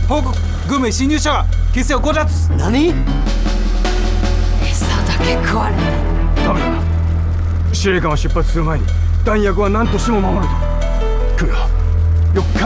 報告。軍名侵入者が血清を強奪。 何？ 餌だけ食われた。 ダメだ。司令官は出発する前に弾薬は何としても守ると。来るよ。よく考